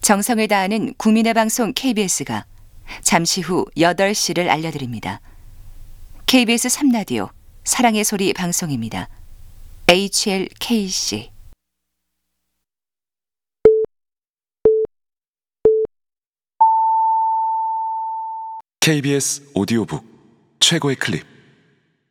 정성을 다하는 국민의 방송 KBS가 잠시 후 8시를 알려드립니다. KBS 3라디오 사랑의 소리 방송입니다. HLKC KBS 오디오북 최고의 클립.